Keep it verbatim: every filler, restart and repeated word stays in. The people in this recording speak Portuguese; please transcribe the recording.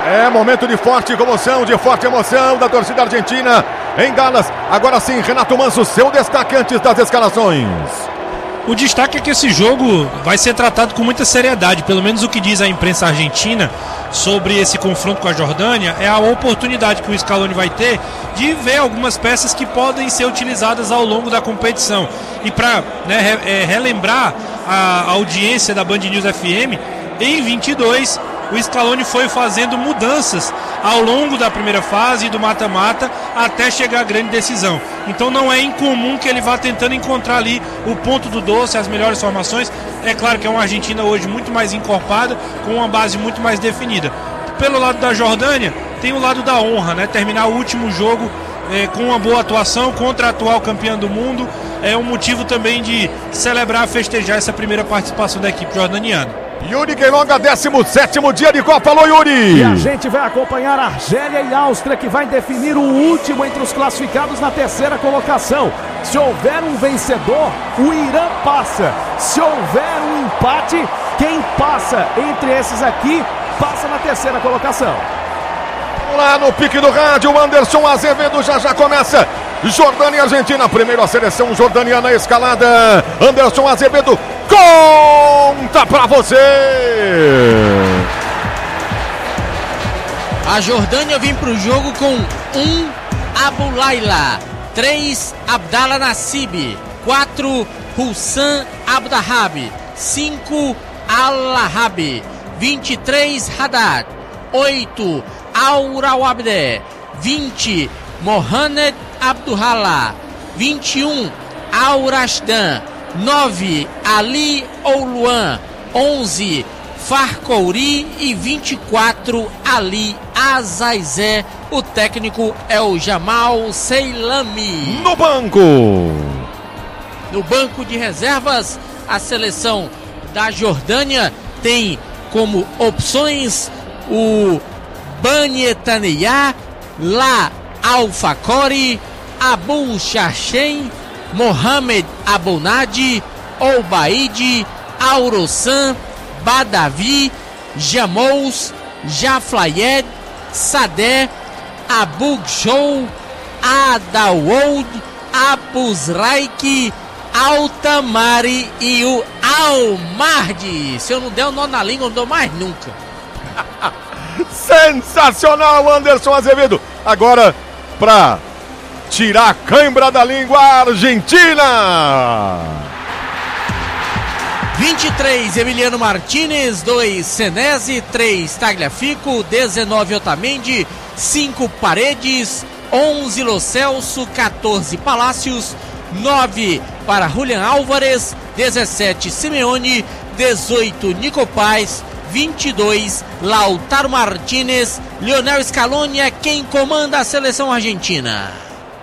É momento de forte comoção, de forte emoção da torcida argentina em Dallas. Agora sim, Renato Manso, seu destaque antes das escalações. O destaque é que esse jogo vai ser tratado com muita seriedade, pelo menos o que diz a imprensa argentina sobre esse confronto com a Jordânia é a oportunidade que o Scaloni vai ter de ver algumas peças que podem ser utilizadas ao longo da competição. E para né, re, é, relembrar a, a audiência da Band News F M, em vinte e dois o Scaloni foi fazendo mudanças ao longo da primeira fase do mata-mata até chegar à grande decisão. Então não é incomum que ele vá tentando encontrar ali o ponto do doce, as melhores formações. É claro que é uma Argentina hoje muito mais encorpada, com uma base muito mais definida. Pelo lado da Jordânia, tem o lado da honra, né? Terminar o último jogo é, com uma boa atuação contra a atual campeã do mundo é um motivo também de celebrar, festejar essa primeira participação da equipe jordaniana. Yuri Queiroga, décimo sétimo dia de Copa. Alô, Yuri! E a gente vai acompanhar a Argélia e a Áustria, que vai definir o último entre os classificados na terceira colocação. Se houver um vencedor, o Irã passa. Se houver um empate, quem passa entre esses aqui, passa na terceira colocação. Lá no pique do rádio, Anderson Azevedo já já começa. Jordânia e Argentina, primeiro a seleção jordaniana escalada. Anderson Azevedo conta pra você. A Jordânia vem pro jogo com um Abu Laila, três Abdallah Nassib, quatro Hussam Abdahab, cinco Al-Lahabi, vinte e três Haddad, oito Al-Rawabde, vinte Mohamed Abduhallah, vinte e um Al-Rashdan, nove Ali Ouluan, onze Farkouri e vinte e quatro Ali Azaizé. O técnico é o Jamal Seilami. No banco. No banco de reservas, a seleção da Jordânia tem como opções o Banyetaneyah, La Al-Fakori, Abu Shashem, Mohamed Abunadi, Obaid, Aurossan, Badavi, Jamous, Jaflayed, Sadeh, Abughou, Adawold, Abuzraik, Altamari e o Almardi. Se eu não der o nó na língua, eu não dou mais nunca. Sensacional, Anderson Azevedo. Agora, pra tirar a cãibra da língua, Argentina. vinte e três Emiliano Martinez, dois Senesi, três Tagliafico, dezenove Otamendi, cinco Paredes, onze Lo Celso, quatorze Palácios, nove para Julián Álvares, dezessete Simeone, dezoito Nico Paz, vinte e dois Lautaro Martínez. Lionel Scaloni é quem comanda a seleção argentina.